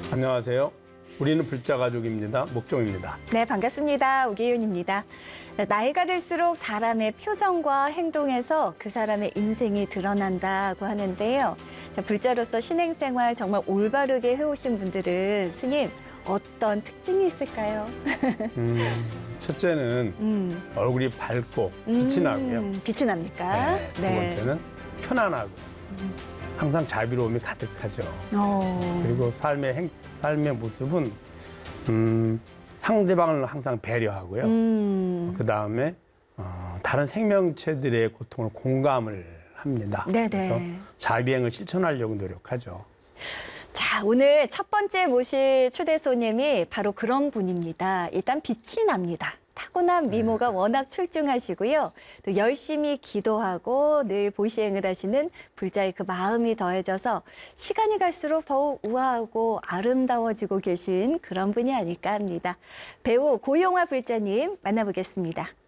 안녕하세요. 우리는 불자 가족입니다. 목종입니다. 네, 반갑습니다. 오기윤입니다. 나이가 들수록 사람의 표정과 행동에서 그 사람의 인생이 드러난다고 하는데요. 자, 불자로서 신행생활 정말 올바르게 해오신 분들은 스님 어떤 특징이 있을까요? 첫째는 얼굴이 밝고 빛이 나고요. 빛이 납니까? 네, 두 번째는 편안하고 항상 자비로움이 가득하죠. 그리고 삶의 모습은 상대방을 항상 배려하고요. 그 다음에 다른 생명체들의 고통을 공감을 합니다. 네네. 그래서 자비행을 실천하려고 노력하죠. 자, 오늘 첫 번째 모실 초대 손님이 바로 그런 분입니다. 일단 빛이 납니다. 타고난 미모가 워낙 출중하시고요. 또 열심히 기도하고 늘 보시행을 하시는 불자의 그 마음이 더해져서 시간이 갈수록 더욱 우아하고 아름다워지고 계신 그런 분이 아닐까 합니다. 배우 고용화 불자님 만나보겠습니다.